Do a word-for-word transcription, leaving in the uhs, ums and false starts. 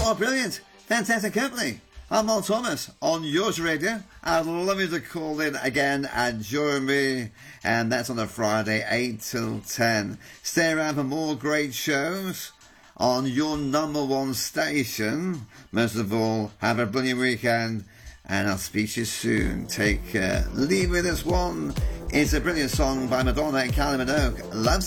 Oh, brilliant. Fantastic company. I'm Mark Thomas on Yours Radio. I'd love you to call in again and join me. And that's on a Friday, eight till ten. Stay around for more great shows on your number one station. Most of all, have a brilliant weekend. And I'll speak to you soon. Take care. Leave with this one. It's a brilliant song by Madonna and Kylie Minogue. Love